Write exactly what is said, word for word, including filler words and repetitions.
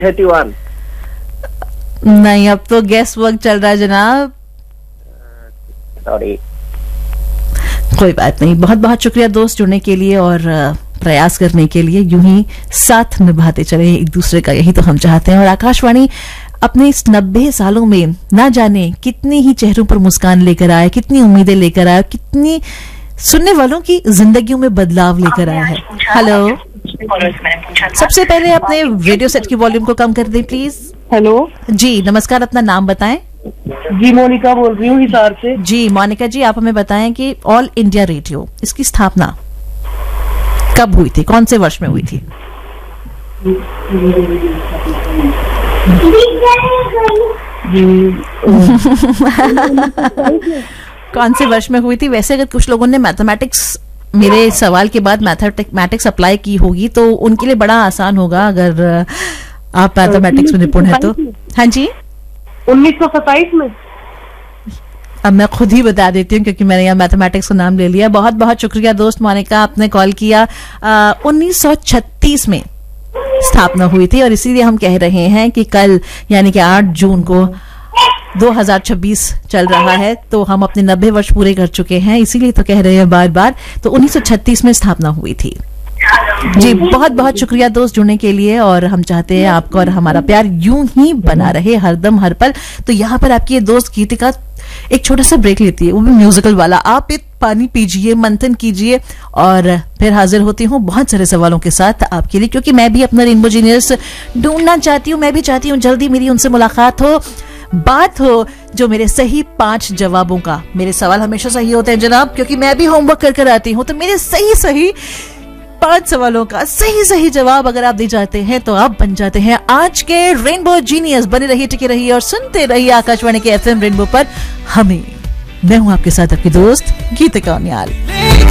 Thirty one. नहीं, अब तो गेस वर्क चल रहा है जनाब। सॉरी। कोई बात नहीं, बहुत बहुत शुक्रिया दोस्त जुड़ने के लिए और प्रयास करने के लिए। यूं ही साथ निभाते चले एक दूसरे का, यही तो हम चाहते हैं। और आकाशवाणी अपने इस नब्बे सालों में ना जाने कितनी ही चेहरों पर मुस्कान लेकर आया, कितनी उम्मीदें लेकर आया, कितनी सुनने वालों की जिंदगियों में बदलाव लेकर आया है। हेलो, सबसे पहले अपने रेडियो सेट की वॉल्यूम को कम कर दें प्लीज। हेलो जी नमस्कार, अपना नाम बताएं। जी मोनिका बोल रही हूँ हिसार से। जी मोनिका जी, आप हमें बताएं कि ऑल इंडिया रेडियो इसकी स्थापना कब हुई थी, कौन से वर्ष में हुई थी? कौन से वर्ष में हुई थी? वैसे अगर कुछ लोगों ने मैथमेटिक्स मेरे सवाल के बाद मैथमेटिक्स अप्लाई की होगी तो उनके लिए बड़ा आसान होगा, अगर आप मैथमेटिक्स में निपुण है तो। हाँ जी, उन्नीस सौ सत्ताईस में। अब मैं खुद ही बता देती हूँ क्योंकि मैंने यहाँ मैथमेटिक्स का नाम ले लिया। बहुत बहुत शुक्रिया दोस्त मोनिका, आपने कॉल किया। उन्नीस सौ छत्तीस में स्थापना हुई थी और इसीलिए हम कह रहे हैं कि कल यानी कि आठ जून को दो हज़ार छब्बीस चल रहा है, तो हम अपने नब्बे वर्ष पूरे कर चुके हैं, इसीलिए तो कह रहे हैं बार बार। तो उन्नीस सौ छत्तीस में स्थापना हुई थी। जी बहुत बहुत शुक्रिया दोस्त जुड़ने के लिए और हम चाहते हैं आपका और हमारा प्यार यूं ही बना रहे हरदम हर पल। तो यहाँ पर आपकी ये दोस्त गीतिका एक छोटा सा ब्रेक लेती है, वो भी म्यूजिकल वाला। आप एक पानी पीजिए, मंथन कीजिए और फिर हाजिर होती हूँ बहुत सारे सवालों के साथ आपके लिए, क्योंकि मैं भी अपना रेनबो जीनियस ढूंढना चाहती हूँ। मैं भी चाहती हूँ जल्दी मेरी उनसे मुलाकात हो, बात हो, जो मेरे सही पांच जवाबों का। मेरे सवाल हमेशा सही होते हैं जनाब, क्योंकि मैं भी होमवर्क कर कर आती हूँ। तो मेरे सही सही पांच सवालों का सही सही जवाब अगर आप दे जाते हैं तो आप बन जाते हैं आज के रेनबो जीनियस। बने रहिए, टिके रहिए और सुनते रहिए आकाशवाणी के एफएम रेनबो पर हमें। मैं हूं आपके साथ आपकी दोस्त गीतिका न्याल।